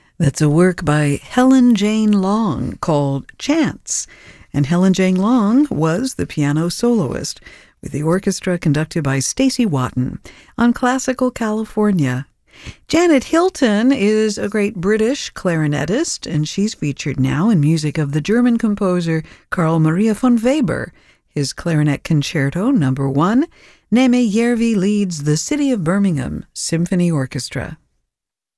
That's a work by Helen Jane Long called Chance. And Helen Jane Long was the piano soloist, with the orchestra conducted by Stacy Watton on Classical California. Janet Hilton is a great British clarinetist, and she's featured now in music of the German composer Carl Maria von Weber. His Clarinet Concerto No. 1, Neme Järvi leads the City of Birmingham Symphony Orchestra.